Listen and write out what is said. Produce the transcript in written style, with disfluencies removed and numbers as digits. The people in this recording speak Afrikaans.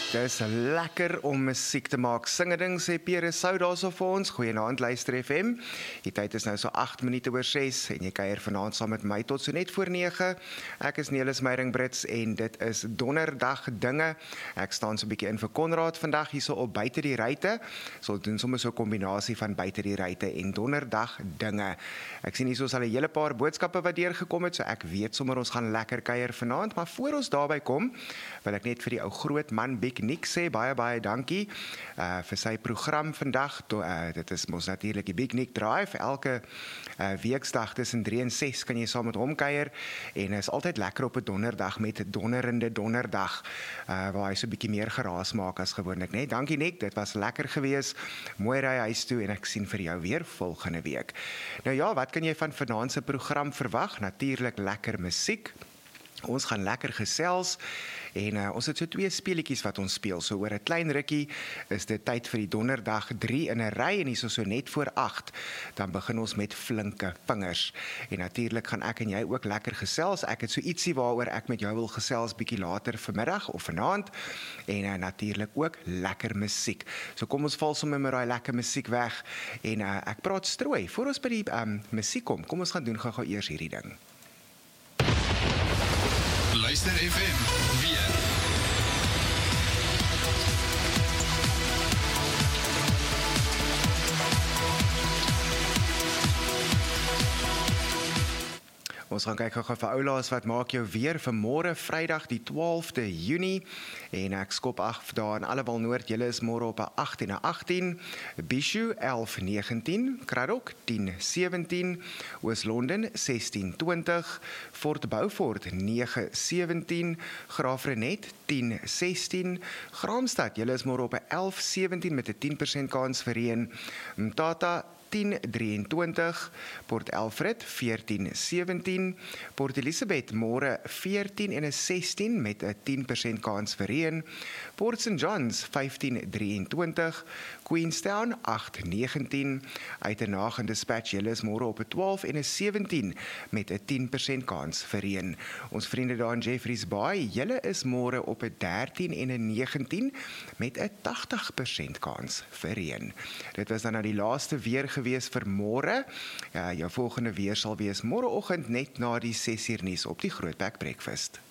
Dis lekker om musiek te maak. Singeding sê Pierre Sou daarso vir ons. Goeienaand luister FM. Die tyd is nou so 8 minute oor 6 en jy kuier vanaand saam met my tot so net voor 9. Ek is Nelis Meyring Brits en dit is Donderdag dinge. Ek staan so 'n bietjie in vir Konrad vandag hierso op buite die ruitte. So doen sommer so 'n kombinasie van buite die ruitte en Donderdag dinge. Ek sien hierso is al 'n hele paar boodskappe wat deurgekom het, so ek weet sommer ons gaan lekker kuier vanaand, maar voor ons daarby kom, wil ek net vir die ou groot man Big Nick sê baie dankie vir sy program vandag. Dit is mos natuurlik die Big Nick Drive. Elke weeksdag tussen 3 en 6 kan jy saam met hom kuier en is altyd lekker op 'n donderdag met donderende donderdag waar hy so 'n bietjie meer geraas maak as gewoonlik, né? Dankie Nick, dit was lekker gewees. Mooi ry huis toe en ek sien vir jou weer volgende week. Nou ja, wat kan jy van vanaand se program verwag? Natuurlik lekker musiek. Ons gaan lekker gesels en ons het so 2 speletjies wat ons speel. So oor 'n klein rukkie is dit tyd vir die donderdag 3 in 'n ry en hierso so net voor 8. Dan begin ons met flinke vingers. En natuurlik gaan ek en jy ook lekker gesels. Ek het so ietsie waaroor ek met jou wil gesels bietjie later vanmiddag of vanaand en natuurlik ook lekker musiek. So kom ons val sommer met daai lekker musiek weg en ek praat strooi. Voor ons by die musiek kom ons gaan doen gou eers hierdie ding. Luister FM weer. Ons gaan kyk gou vir oulaas wat maak jou weer vir môre Vrydag die 12de Junie en ek skop af daar in Allewal Noord. Julle is môre op 'n 8 en 'n 18, Bishu 11:19, Kraddock 10:17, Oos-London 16:20, Fort Beaufort 9:17, Graafrenet 10:16, Graamsstad, julle is môre op 'n 11:17 met 'n 10% kans vir reën, Mthatha 10:23, Port Alfred 14:17, Port Elizabeth môre 14 en 'n 16 met 'n 10% kans vir reën, Port St Johns 15:23, Queenstown 8:19, Uitenhage en Dispatch, julle is môre op 'n 12 en 'n 17 met 'n 10% kans vir reën. Ons vriende daar in Jeffreys Bay, julle is môre op 'n 13 en 'n 19 met 'n 80% kans vir reën. Dit was dan nou die laaste weer gewees vir môre. Jou volgende weer sal wees môreoggend net na die 6uur nuus op die Grootbek Breakfast.